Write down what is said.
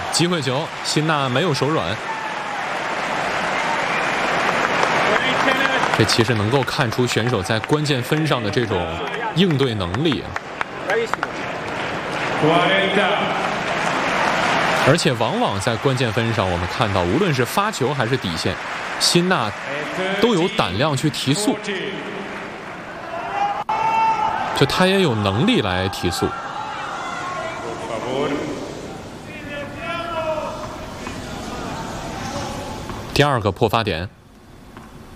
机会球，辛纳没有手软。这其实能够看出选手在关键分上的这种应对能力。而且往往在关键分上，我们看到无论是发球还是底线，辛纳都有胆量去提速，就他也有能力来提速。第二个破发点。